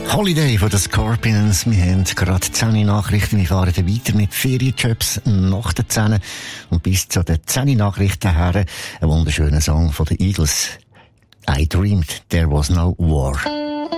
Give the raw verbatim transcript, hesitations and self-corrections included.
Holiday von den Scorpions. Wir haben gerade zehn Nachrichten. Wir fahren dann weiter mit Ferienjobs nach den zehn. Und bis zu den zehn Nachrichten her ein wunderschöner Song von den Eagles. I dreamed there was no war.